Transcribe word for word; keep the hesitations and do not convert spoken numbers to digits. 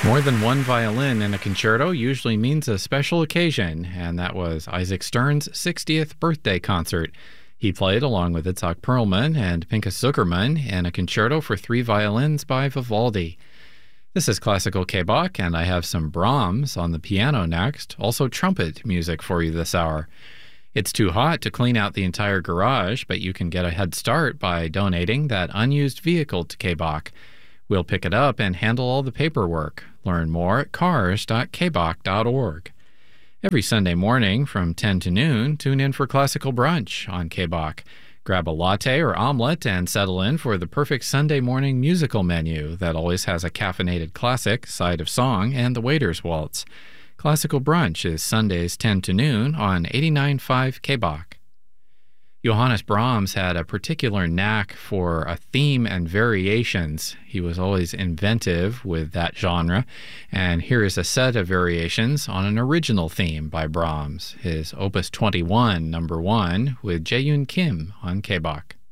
More than one violin in a concerto usually means a special occasion, and that was Isaac Stern's sixtieth birthday concert. He played along with Itzhak Perlman and Pinchas Zuckerman in a concerto for three violins by Vivaldi. This is Classical K-Bach, and I have some Brahms on the piano next, also trumpet music for you this hour. It's too hot to clean out the entire garage, but you can get a head start by donating that unused vehicle to K-Bach. We'll pick it up and handle all the paperwork. Learn more at cars dot k bach dot org. Every Sunday morning from ten to noon, tune in for Classical Brunch on K-Bach. Grab a latte or omelet and settle in for the perfect Sunday morning musical menu that always has a caffeinated classic, side of song, and the waiter's waltz. Classical Brunch is Sundays ten to noon on eighty-nine point five K-Bach. Johannes Brahms had a particular knack for a theme and variations. He was always inventive with that genre, and here is a set of variations on an original theme by Brahms, his Opus twenty-one, number one, with Jae-Yoon Kim on K-Bach.